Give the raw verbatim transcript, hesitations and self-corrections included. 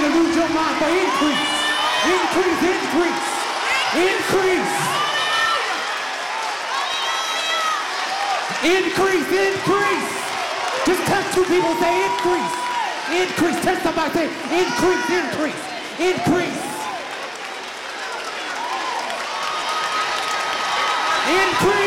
to lose your mind for increase. Increase, increase, increase. Increase, increase. Just touch two people, say increase. Increase, touch somebody, say increase, increase, increase. Increase.